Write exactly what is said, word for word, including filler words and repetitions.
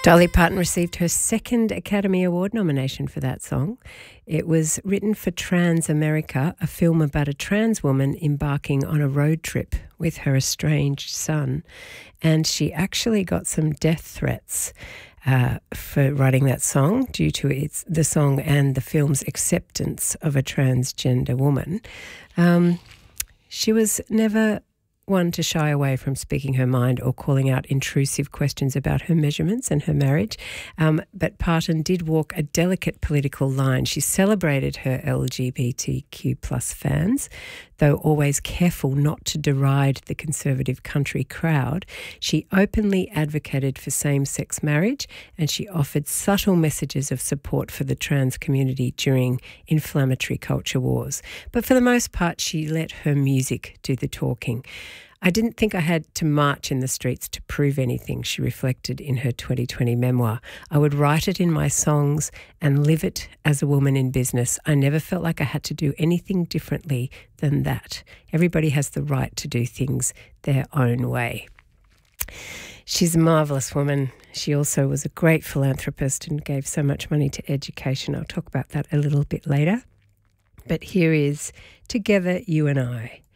Dolly Parton received her second Academy Award nomination for that song. It was written for Trans America, a film about a trans woman embarking on a road trip with her estranged son. And she actually got some death threats uh, for writing that song due to its the song and the film's acceptance of a transgender woman. Um, she was never one to shy away from speaking her mind or calling out intrusive questions about her measurements and her marriage. Um, but Parton did walk a delicate political line. She celebrated her L G B T Q plus fans, though always careful not to deride the conservative country crowd. She openly advocated for same-sex marriage, and she offered subtle messages of support for the trans community during inflammatory culture wars. But for the most part, she let her music do the talking. I didn't think I had to march in the streets to prove anything, she reflected in her twenty twenty memoir. I would write it in my songs and live it as a woman in business. I never felt like I had to do anything differently than that. Everybody has the right to do things their own way. She's a marvellous woman. She also was a great philanthropist and gave so much money to education. I'll talk about that a little bit later. But here is Together You and I.